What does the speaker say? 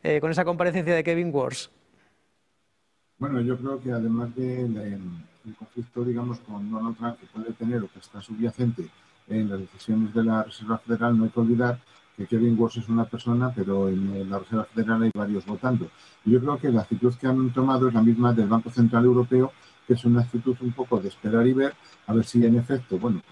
con esa comparecencia de Kevin Warsh? Bueno, yo creo que además del conflicto, digamos, con Donald Trump que puede tener o que está subyacente en las decisiones de la Reserva Federal, no hay que olvidar que Kevin Warsh es una persona, pero en la Reserva Federal hay varios votando. Y yo creo que la actitud que han tomado es la misma del Banco Central Europeo, que es una actitud un poco de esperar y ver, a ver si en efecto, bueno,